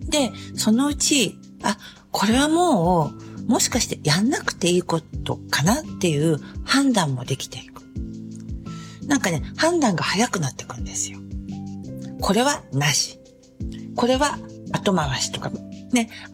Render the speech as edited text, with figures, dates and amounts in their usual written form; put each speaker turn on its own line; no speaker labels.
で、そのうち、これはもしかしてやんなくていいことかなっていう判断もできていく。なんかね、判断が早くなってくるんですよ。これはなし。これは後回しとかね、